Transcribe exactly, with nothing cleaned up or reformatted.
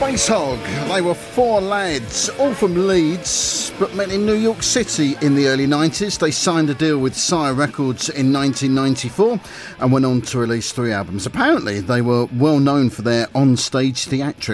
Space Hog. They were four lads, all from Leeds, but met in New York City in the early nineties. They signed a deal with Sire Records in nineteen ninety-four and went on to release three albums. Apparently, they were well known for their on-stage theatrics.